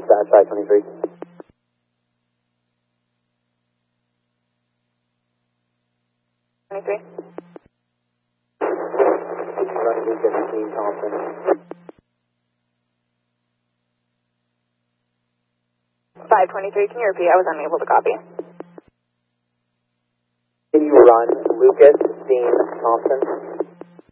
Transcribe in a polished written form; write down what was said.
dispatch 523. Running Lucas, Dean Thompson. 523, can you repeat? I was unable to copy. Can you run Lucas, Dean Thompson?